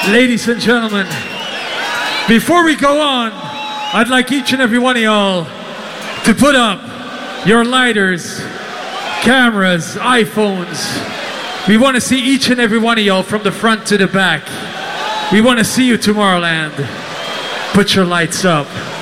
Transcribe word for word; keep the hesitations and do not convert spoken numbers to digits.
Ladies and gentlemen, before we go on, I'd like each and every one of y'all to put up your lighters, cameras, iPhones. We want to see each and every one of y'all from the front to the back. We want to see you, Tomorrowland. Put your lights up.